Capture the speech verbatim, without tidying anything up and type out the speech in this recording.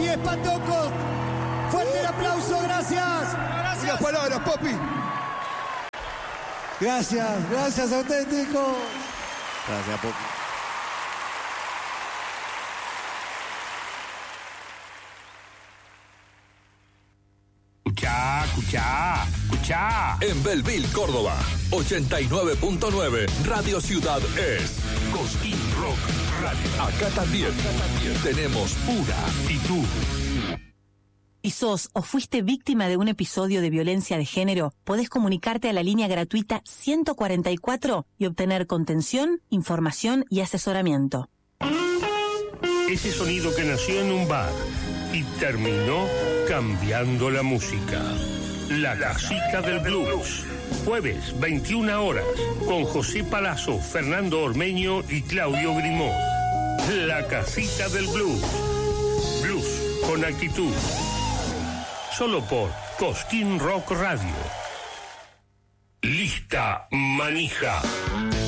y Espantocos. Fuerte el aplauso, gracias. Gracias. Unas palabras, Popi. Gracias, gracias auténticos. Gracias, Popi. Escuchá, escuchá, escuchá. En Belleville, Córdoba, ochenta y nueve punto nueve, Radio Ciudad es Cosquín Rock Radio. Acá también, Acá también tenemos una actitud. Si sos o fuiste víctima de un episodio de violencia de género, podés comunicarte a la línea gratuita ciento cuarenta y cuatro y obtener contención, información y asesoramiento. Ese sonido que nació en un bar y terminó cambiando la música. La Casita del Blues. Jueves, veintiuna horas, con José Palazzo, Fernando Ormeño y Claudio Grimó. La Casita del Blues. Blues con actitud. Solo por Cosquín Rock Radio. Lista manija.